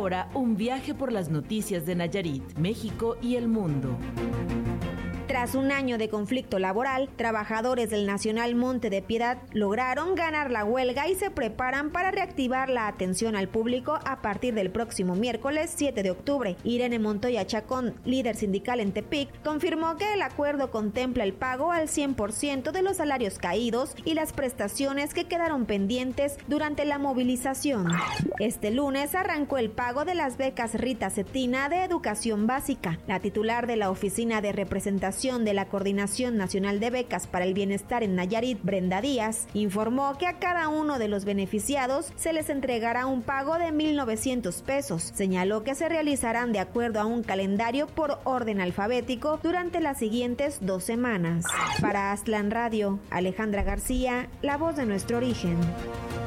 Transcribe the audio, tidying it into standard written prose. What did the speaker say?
ahora un viaje por las noticias de Nayarit, México y el mundo. Tras un año de conflicto laboral, trabajadores del Nacional Monte de Piedad lograron ganar la huelga y se preparan para reactivar la atención al público a partir del próximo miércoles 7 de octubre. Irene Montoya Chacón, líder sindical en Tepic, confirmó que el acuerdo contempla el pago al 100% de los salarios caídos y las prestaciones que quedaron pendientes durante la movilización. Este lunes arrancó el pago de las becas Rita Cetina de Educación Básica. La titular de la Oficina de Representación de la Coordinación Nacional de Becas para el Bienestar en Nayarit, Brenda Díaz, informó que a cada uno de los beneficiados se les entregará un pago de 1,900 pesos. Señaló que se realizarán de acuerdo a un calendario por orden alfabético durante las siguientes 2 semanas. Para Aztlán Radio, Alejandra García, la voz de nuestro origen.